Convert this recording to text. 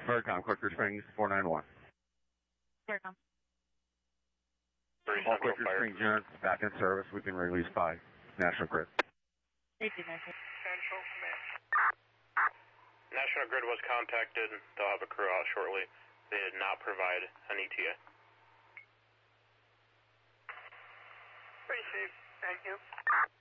Faircom, Quaker Springs, 491. Faircom. All Quaker Springs units back in service. We've been released by National Grid. Safety message. Central Command. National Grid was contacted. They'll have a crew out shortly. They did not provide an ETA. Pretty safe. Thank you.